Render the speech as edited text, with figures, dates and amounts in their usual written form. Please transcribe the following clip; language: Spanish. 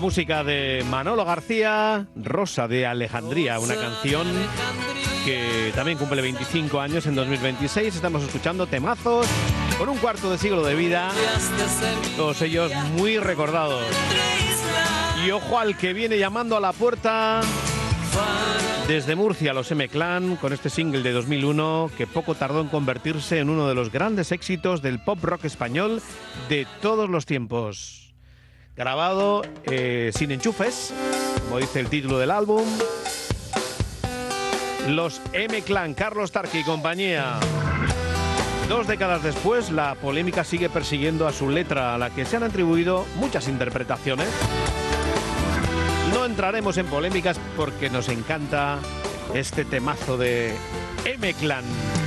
música de Manolo García, Rosa de Alejandría, una canción que también cumple 25 años en 2026. Estamos escuchando temazos con un cuarto de siglo de vida, todos ellos muy recordados. Y ojo al que viene llamando a la puerta desde Murcia, los M-Clan, con este single de 2001 que poco tardó en convertirse en uno de los grandes éxitos del pop rock español de todos los tiempos. Grabado sin enchufes, como dice el título del álbum. Los M-Clan, Carlos Tarque y compañía. 2 décadas después, la polémica sigue persiguiendo a su letra, a la que se han atribuido muchas interpretaciones. No entraremos en polémicas porque nos encanta este temazo de M-Clan.